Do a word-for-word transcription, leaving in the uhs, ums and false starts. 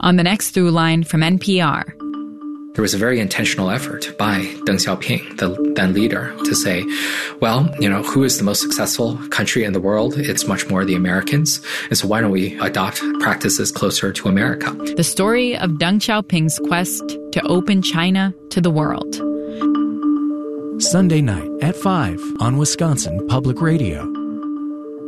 On the next Through Line from N P R. There was a very intentional effort by Deng Xiaoping, the then leader, to say, well, you know, who is the most successful country in the world? It's much more the Americans. And so why don't we adopt practices closer to America? The story of Deng Xiaoping's quest to open China to the world. Sunday night at five on Wisconsin Public Radio.